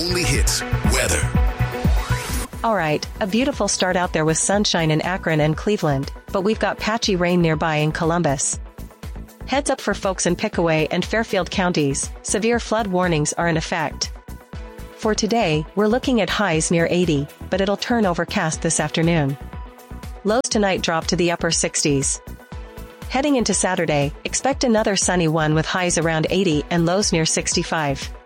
only hits weather. All right, a beautiful start out there with sunshine in Akron and Cleveland, but we've got patchy rain nearby in Columbus. Heads up for folks in Pickaway and Fairfield counties, severe flood warnings are in effect. For today, we're looking at highs near 80, but it'll turn overcast this afternoon. Lows tonight drop to the upper 60s. Heading into Saturday, expect another sunny one with highs around 80 and lows near 65.